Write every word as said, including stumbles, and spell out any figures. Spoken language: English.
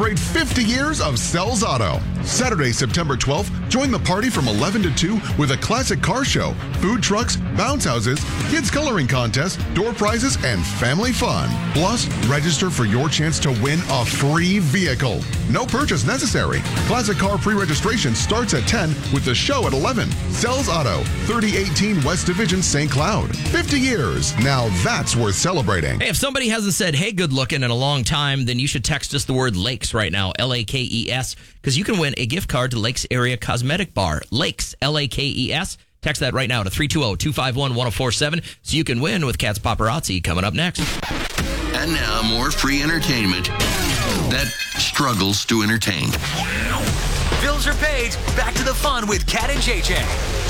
celebrate fifty years of Sells Auto. Saturday, September twelfth, join the party from eleven to two with a classic car show, food trucks, bounce houses, kids coloring contest, door prizes, and family fun. Plus, register for your chance to win a free vehicle. No purchase necessary. Classic car pre-registration starts at ten with the show at eleven. Sells Auto, thirty eighteen West Division, Saint Cloud. fifty years. Now that's worth celebrating. Hey, if somebody hasn't said, hey, good looking in a long time, then you should text us the word Lakes right now, L A K E S, because you can win a gift card to Lakes Area Cosmetic Bar. Lakes, L A K E S. Text that right now to three two zero, two five one, one zero four seven so you can win with Cat's Paparazzi coming up next. And now more free entertainment that struggles to entertain. Bills are paid. Back to the fun with Cat and J J.